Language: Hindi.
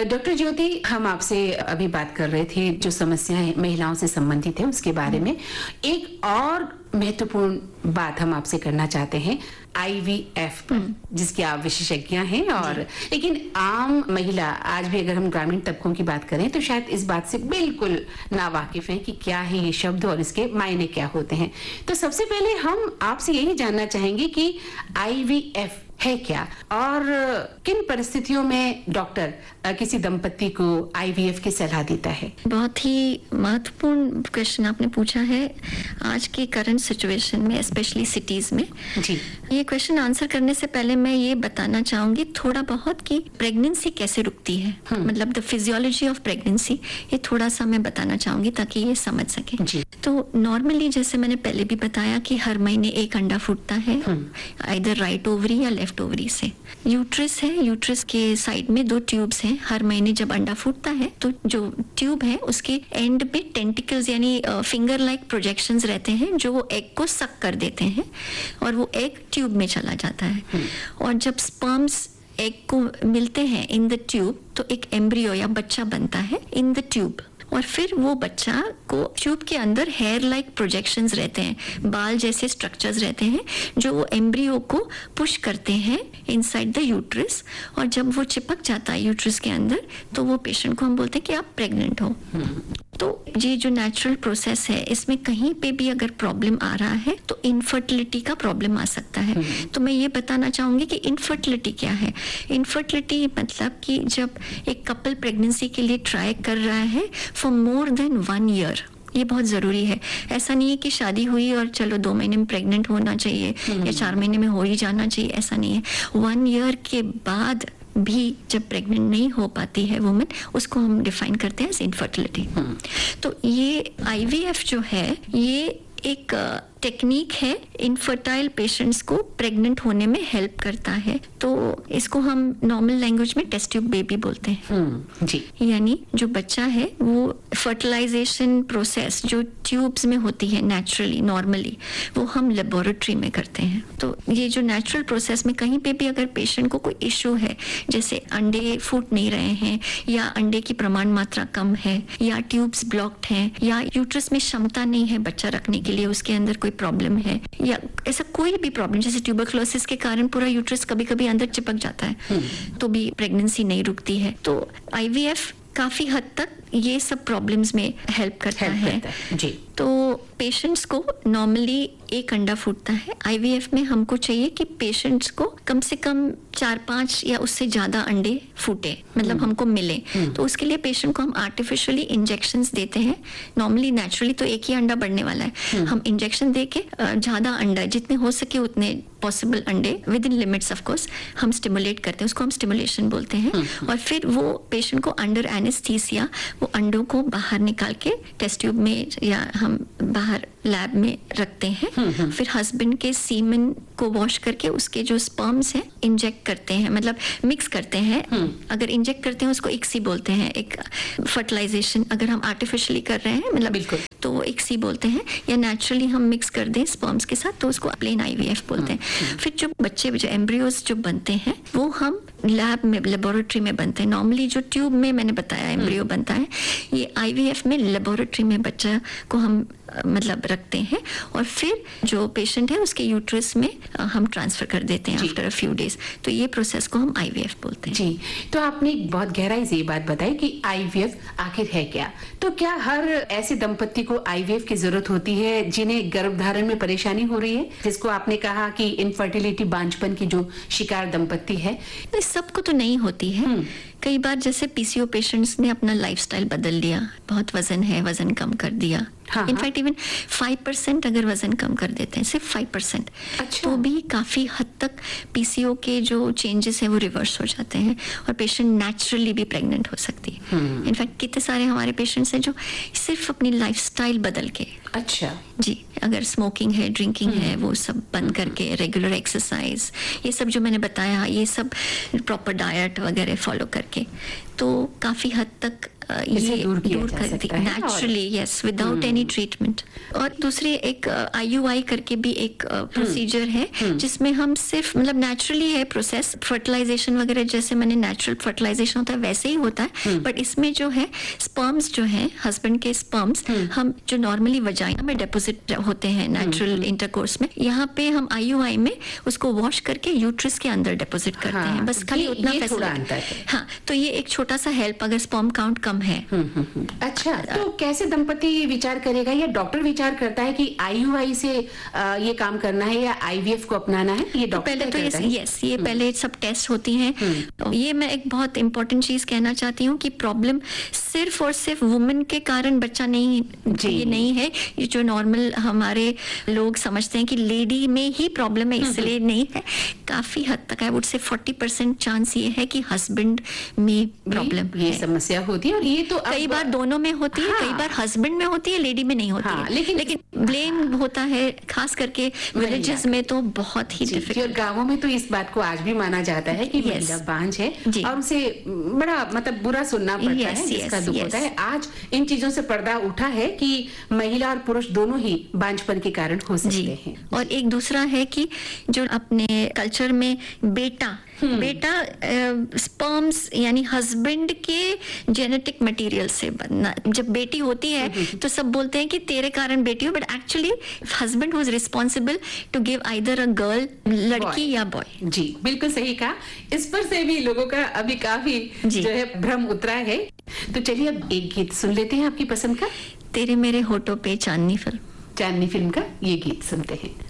डॉक्टर ज्योति, हम आपसे अभी बात कर रहे थे जो समस्याएं महिलाओं से संबंधित है उसके बारे में। एक और महत्वपूर्ण बात हम आपसे करना चाहते हैं IVF पर, जिसके आप विशेषज्ञ हैं। और लेकिन आम महिला आज भी, अगर हम ग्रामीण तबकों की बात करें, तो शायद इस बात से बिल्कुल नावाकिफ है कि क्या है ये शब्द और इसके मायने क्या होते हैं। तो सबसे पहले हम आपसे यही जानना चाहेंगे कि IVF है क्या और किन परिस्थितियों में डॉक्टर किसी दंपति को IVF की सलाह देता है। बहुत ही महत्वपूर्ण क्वेश्चन आपने पूछा है आज के करंट सिचुएशन में, स्पेशली सिटीज में। जी, ये क्वेश्चन आंसर करने से पहले मैं ये बताना चाहूंगी थोड़ा बहुत कि प्रेगनेंसी कैसे रुकती है, मतलब द फिजियोलॉजी ऑफ प्रेगनेंसी, ये थोड़ा सा मैं बताना चाहूंगी ताकि ये समझ सके। जी। तो नॉर्मली जैसे मैंने पहले भी बताया कि हर महीने एक अंडा फूटता है, आइदर राइट ओवरी या लेफ्ट ओवरी से। यूट्रस है, यूट्रस के साइड में 2 ट्यूब्स हैं। हर महीने जब अंडा फूटता है तो जो ट्यूब है उसके एंड पे टेंटिकल्स यानी फिंगर लाइक प्रोजेक्शंस रहते हैं जो वो एग को सक कर देते हैं और वो एग ट्यूब में चला जाता है। और जब स्पर्म्स एग को मिलते हैं इन द ट्यूब तो एक एम्ब्रियो या बच्चा बनता है इन द ट्यूब। और फिर वो बच्चा को ट्यूब के अंदर हेयर लाइक प्रोजेक्शंस रहते हैं, बाल जैसे स्ट्रक्चर्स रहते हैं जो वो एम्ब्रियो को पुश करते हैं इनसाइड द यूट्रस। और जब वो चिपक जाता है यूट्रस के अंदर तो वो पेशेंट को हम बोलते हैं कि आप प्रेग्नेंट हो। तो ये जो नेचुरल प्रोसेस है इसमें कहीं पे भी अगर प्रॉब्लम आ रहा है तो इनफर्टिलिटी का प्रॉब्लम आ सकता है। तो मैं ये बताना चाहूंगी कि इनफर्टिलिटी क्या है। इनफर्टिलिटी मतलब कि जब एक कपल प्रेगनेंसी के लिए ट्राई कर रहा है फॉर मोर देन 1 ईयर, ये बहुत जरूरी है। ऐसा नहीं है कि शादी हुई और चलो 2 महीने में प्रेग्नेंट होना चाहिए या 4 महीने में हो ही जाना चाहिए, ऐसा नहीं है। 1 ईयर के बाद भी जब प्रेग्नेंट नहीं हो पाती है वुमेन, उसको हम डिफाइन करते हैं एज इनफर्टिलिटी। तो ये IVF जो है ये एक टेक्निक है, इनफर्टाइल पेशेंट्स को प्रेग्नेंट होने में हेल्प करता है। तो इसको हम नॉर्मल लैंग्वेज में टेस्ट ट्यूब बेबी बोलते हैं। जी। यानी जो बच्चा है वो फर्टिलाइजेशन प्रोसेस जो ट्यूब्स में होती है नेचुरली नॉर्मली, वो हम लेबोरेटरी में करते हैं। तो ये जो नेचुरल प्रोसेस में कहीं पे भी अगर पेशेंट को कोई इश्यू है, जैसे अंडे फूट नहीं रहे हैं या अंडे की प्रमाण मात्रा कम है या ट्यूब्स ब्लॉक्ड हैं या यूट्रस में क्षमता नहीं है बच्चा रखने के लिए, उसके अंदर कोई प्रॉब्लम है या ऐसा कोई भी प्रॉब्लम, जैसे ट्यूबरक्लोसिस के कारण पूरा यूट्रस कभी कभी अंदर चिपक जाता है तो भी प्रेगनेंसी नहीं रुकती है। तो IVF काफी हद तक ये सब प्रॉब्लम्स में हेल्प करता है। जी। तो पेशेंट्स को नॉर्मली एक अंडा फूटता है। IVF में हमको चाहिए कि पेशेंट्स को कम से कम 4-5 या उससे ज्यादा अंडे फूटे, मतलब हमको मिले। तो उसके लिए पेशेंट को हम आर्टिफिशियली इंजेक्शंस देते हैं। नॉर्मली नेचुरली तो एक ही अंडा बढ़ने वाला है, हम इंजेक्शन दे के ज्यादा अंडा जितने हो सके उतने पॉसिबल अंडे with in limits of course हम स्टिमुलेट करते हैं, उसको हम स्टिमुलेशन बोलते हैं। और फिर वो पेशेंट को अंडर एनेस्थीसिया वो अंडों को बाहर निकाल के टेस्ट ट्यूब में या हम बाहर लैब में रखते हैं। फिर हस्बैंड के सीमेन को वॉश करके उसके जो स्पर्म्स हैं इंजेक्ट करते हैं, मतलब मिक्स करते हैं। अगर इंजेक्ट करते हैं उसको ICSI बोलते हैं, एक फर्टिलाइजेशन। अगर हम आर्टिफिशियली कर रहे हैं मतलब तो वो ICSI बोलते हैं, या नेचुरली हम मिक्स कर दें स्पर्म्स के साथ तो उसको प्लेन IVF बोलते हैं। फिर जो बच्चे जो एम्ब्रियोज जो बनते हैं वो हम लैब में लेबोरेटरी में बनते हैं। नॉर्मली जो ट्यूब में मैंने बताया एम्ब्रियो बनता है, ये IVF में लेबोरेटरी में बच्चा को हम मतलब रखते हैं और फिर जो पेशेंट है उसके यूट्रस में हम ट्रांसफर कर देते हैं आफ्टर अ फ्यू डेज। तो ये प्रोसेस को हम IVF बोलते हैं। जी। तो आपने बहुत गहराई से ये बात बताई कि IVF आखिर है क्या। तो क्या हर ऐसे दंपति को IVF की जरूरत होती है जिन्हें गर्भधारण में परेशानी हो रही है, जिसको आपने कहा कि इनफर्टिलिटी बांझपन की जो शिकार दंपति है? सबको तो नहीं होती है। कई बार जैसे PCO पेशेंट्स ने अपना लाइफस्टाइल बदल लिया, बहुत वजन है, वजन कम कर दिया। इनफैक्ट इवन 5% अगर वजन कम कर देते हैं, सिर्फ 5%, तो भी काफी हद तक PCO के जो चेंजेस हैं वो रिवर्स हो जाते हैं और पेशेंट नेचुरली भी प्रेग्नेंट हो सकती है। इनफैक्ट कितने सारे हमारे पेशेंट्स हैं जो सिर्फ अपनी लाइफस्टाइल बदल के। अच्छा। जी। अगर स्मोकिंग है, ड्रिंकिंग है, वो सब बंद करके रेगुलर एक्सरसाइज, ये सब जो मैंने बताया, ये सब प्रॉपर डाइट वगैरह फॉलो करके तो काफी हद तक ये दूर कर दी naturally, yes, without any treatment. और दूसरी एक IUI करके भी एक प्रोसीजर है जिसमें हम सिर्फ मतलब नेचुरली है प्रोसेस, फर्टिलाइजेशन वगैरह जैसे मैंने नेचुरल फर्टिलाइजेशन होता है वैसे ही होता है, बट इसमें जो है स्पर्म्स जो है हस्बैंड के स्पर्म्स हम जो नॉर्मली वजाइना में डिपॉजिट होते हैं नेचुरल इंटरकोर्स में, यहाँ पे हम IUI में उसको वॉश करके यूट्रस के अंदर डिपॉजिट करते हैं, बस खाली उतना फैसिलिटी। हाँ, तो ये एक छोटा सा हेल्प अगर स्पर्म काउंट कम है। अच्छा, तो कैसे दंपति विचार करेगा या डॉक्टर विचार करता है कि IUI से ये काम करना है या IVF को अपनाना है? ये डॉक्टर पहले तो ये पहले सब टेस्ट होती हैं। तो ये मैं एक बहुत इंपॉर्टेंट चीज कहना चाहती हूँ कि प्रॉब्लम सिर्फ और सिर्फ वुमेन के कारण बच्चा नहीं, ये नहीं है, ये जो नॉर्मल हमारे लोग समझते हैं कि लेडी में ही प्रॉब्लम है इसलिए नहीं है। काफी हद तक आई वुड से 40% चांस ये है कि हस्बैंड में प्रॉब्लम ये समस्या होती है, और ये तो कई बार दोनों में होती है, कई बार हस्बैंड में होती है, लेडी में नहीं होती है, लेकिन ब्लेम होता है खास करके विलेजेस में तो बहुत ही डिफिकल्ट। और गांवों में तो इस बात को आज भी माना जाता है कि महिला बांझ है और उसे बड़ा मतलब बुरा सुनना पड़ता है, जिसका दुख होता है। आज इन चीजों से पर्दा उठा है कि महिला और पुरुष दोनों ही बांझपन के कारण हो सकते हैं। और एक दूसरा है कि जो अपने कल्चर में बेटा स्पर्म्स यानी हस्बैंड के जेनेटिक मटेरियल से बनना, जब बेटी होती है तो सब बोलते हैं कि तेरे कारण बेटी हो, but actually husband was responsible to give either a girl, लड़की या बॉय। जी बिल्कुल सही कहा। इस पर से भी लोगों का अभी काफी जो है भ्रम उतरा है। तो चलिए अब एक गीत सुन लेते हैं आपकी पसंद का। तेरे मेरे होठों पे चांदनी फिल्म का ये गीत सुनते हैं।